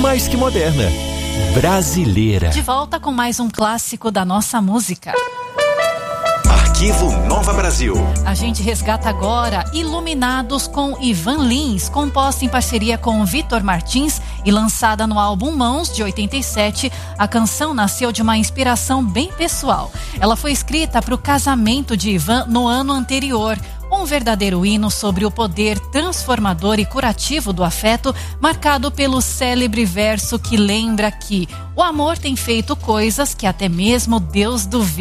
mais que moderna. Brasileira. De volta com mais um clássico da nossa música. Arquivo Nova Brasil. A gente resgata agora Iluminados com Ivan Lins, composta em parceria com Vitor Martins e lançada no álbum Mãos, de 87. A canção nasceu de uma inspiração bem pessoal. Ela foi escrita para o casamento de Ivan no ano anterior. Um verdadeiro hino sobre o poder transformador e curativo do afeto, marcado pelo célebre verso que lembra que o amor tem feito coisas que até mesmo Deus duvida.